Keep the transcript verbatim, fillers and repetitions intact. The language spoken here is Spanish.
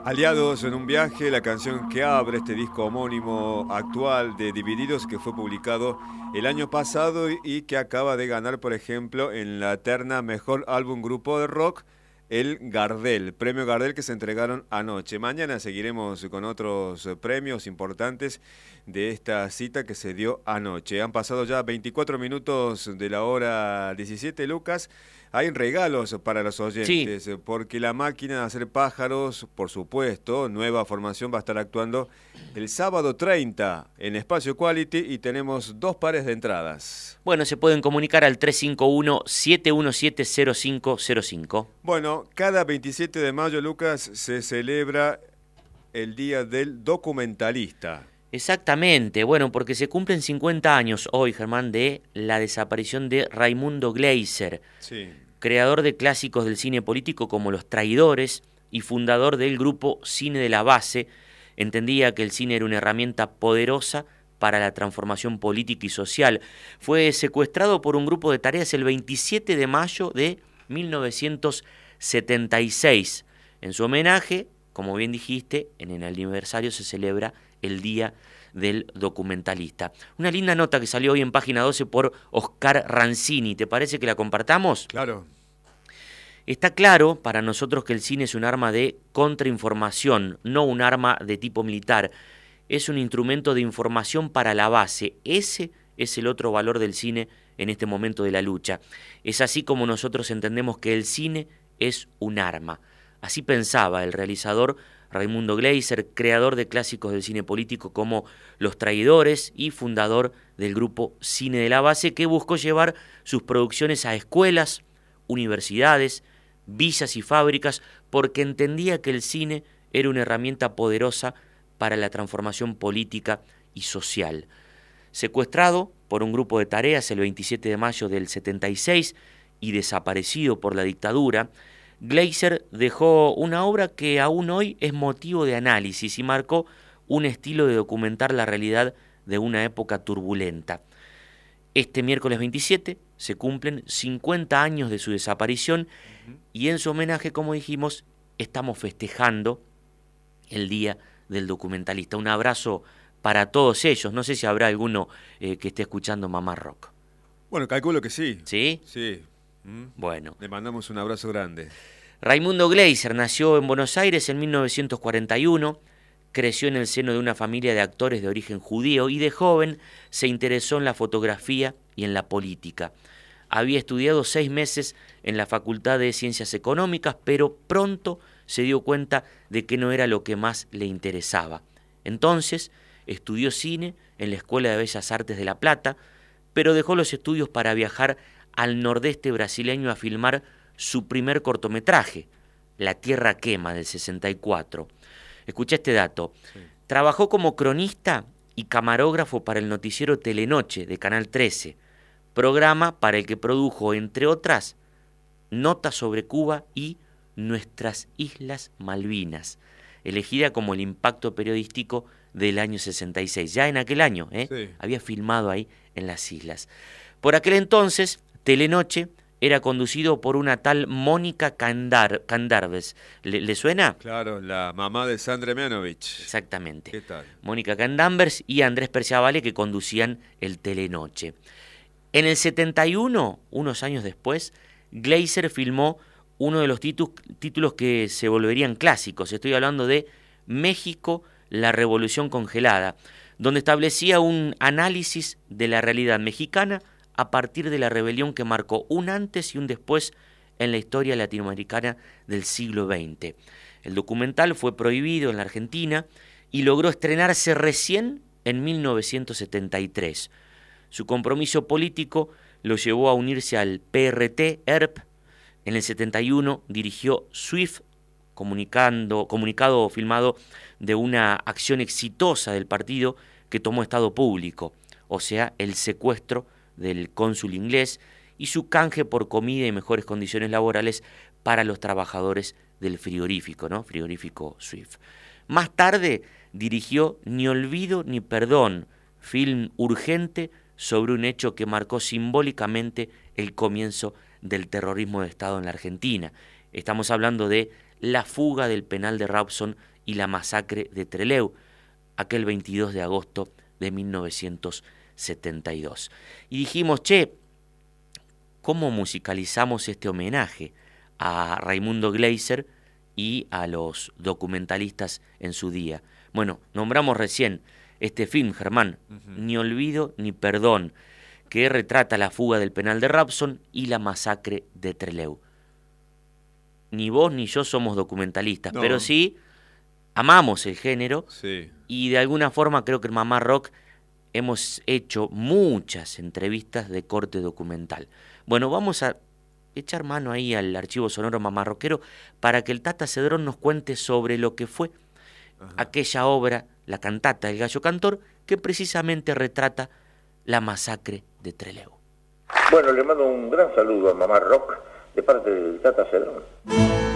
Aliados en un viaje, la canción que abre este disco homónimo actual de Divididos, que fue publicado el año pasado y que acaba de ganar, por ejemplo, en la terna Mejor Álbum Grupo de Rock, el Gardel, premio Gardel, que se entregaron anoche. Mañana seguiremos con otros premios importantes de esta cita que se dio anoche. Han pasado ya veinticuatro minutos de la hora diecisiete, Lucas. Hay regalos para los oyentes, sí, porque la máquina de hacer pájaros, por supuesto, nueva formación, va a estar actuando el sábado treinta en Espacio Quality y tenemos dos pares de entradas. Bueno, se pueden comunicar al tres cinco uno, siete uno siete, cero cinco cero cinco. Bueno, cada veintisiete de mayo, Lucas, se celebra el Día del Documentalista. Exactamente, bueno, porque se cumplen cincuenta años hoy, Germán, de la desaparición de Raimundo Gleiser, sí, creador de clásicos del cine político como Los Traidores y fundador del grupo Cine de la Base. Entendía que el cine era una herramienta poderosa para la transformación política y social. Fue secuestrado por un grupo de tareas el veintisiete de mayo de mil novecientos setenta y seis. En su homenaje, como bien dijiste, en el aniversario se celebra el Día del Documentalista. Una linda nota que salió hoy en Página doce por Oscar Rancini. ¿Te parece que la compartamos? Claro. Está claro para nosotros que el cine es un arma de contrainformación, no un arma de tipo militar. Es un instrumento de información para la base. Ese es el otro valor del cine en este momento de la lucha. Es así como nosotros entendemos que el cine es un arma. Así pensaba el realizador Raimundo Gleiser, creador de clásicos del cine político como Los Traidores y fundador del grupo Cine de la Base, que buscó llevar sus producciones a escuelas, universidades, villas y fábricas, porque entendía que el cine era una herramienta poderosa para la transformación política y social. Secuestrado por un grupo de tareas el veintisiete de mayo del setenta y seis y desaparecido por la dictadura, Gleiser dejó una obra que aún hoy es motivo de análisis y marcó un estilo de documentar la realidad de una época turbulenta. Este miércoles veintisiete se cumplen cincuenta años de su desaparición uh-huh. y en su homenaje, como dijimos, estamos festejando el Día del Documentalista. Un abrazo para todos ellos. No sé si habrá alguno eh, que esté escuchando Mamá Rock. Bueno, calculo que sí. ¿Sí? Sí. ¿Mm? Bueno. Le mandamos un abrazo grande. Raimundo Gleiser nació en Buenos Aires en mil novecientos cuarenta y uno, creció en el seno de una familia de actores de origen judío y de joven se interesó en la fotografía y en la política. Había estudiado seis meses en la Facultad de Ciencias Económicas, pero pronto se dio cuenta de que no era lo que más le interesaba. Entonces estudió cine en la Escuela de Bellas Artes de La Plata, pero dejó los estudios para viajar al nordeste brasileño a filmar su primer cortometraje, La Tierra Quema, del sesenta y cuatro. Escucha este dato. Sí. Trabajó como cronista y camarógrafo para el noticiero Telenoche de Canal trece, programa para el que produjo, entre otras, Notas sobre Cuba y Nuestras Islas Malvinas, elegida como el impacto periodístico del año sesenta y seis. Ya en aquel año, ¿eh? Sí. Había filmado ahí en las islas. Por aquel entonces, Telenoche era conducido por una tal Mónica Candar, Candarves. ¿Le, ¿Le suena? Claro, la mamá de Sandra Mianovich. Exactamente. ¿Qué tal? Mónica Candarves y Andrés Perciavale, que conducían el Telenoche. En el setenta y uno, unos años después, Gleiser filmó uno de los títulos, títulos que se volverían clásicos. Estoy hablando de México, la Revolución Congelada, donde establecía un análisis de la realidad mexicana a partir de la rebelión que marcó un antes y un después en la historia latinoamericana del siglo veinte. El documental fue prohibido en la Argentina y logró estrenarse recién en mil novecientos setenta y tres. Su compromiso político lo llevó a unirse al P R T, E R P. En el setenta y uno dirigió Swift, comunicando, comunicado filmado de una acción exitosa del partido que tomó estado público, o sea, el secuestro del cónsul inglés y su canje por comida y mejores condiciones laborales para los trabajadores del frigorífico, ¿no? Frigorífico Swift. Más tarde dirigió Ni olvido ni perdón, film urgente sobre un hecho que marcó simbólicamente el comienzo del terrorismo de Estado en la Argentina. Estamos hablando de La fuga del penal de Rawson y la masacre de Trelew, aquel veintidós de agosto de mil novecientos setenta y dos. Y dijimos, che, ¿cómo musicalizamos este homenaje a Raimundo Gleiser y a los documentalistas en su día? Bueno, nombramos recién este film, Germán, uh-huh. Ni olvido ni perdón, que retrata la fuga del penal de Rapson y la masacre de Trelew. Ni vos ni yo somos documentalistas, no. pero sí amamos el género sí. y de alguna forma creo que en Mamá Rock hemos hecho muchas entrevistas de corte documental. Bueno, vamos a echar mano ahí al archivo sonoro Mamá Rockero para que el Tata Cedrón nos cuente sobre lo que fue Ajá. aquella obra, la cantata El Gallo Cantor, que precisamente retrata la masacre de Trelew. Bueno, le mando un gran saludo a Mamá Rock de parte del Tata Cedrón.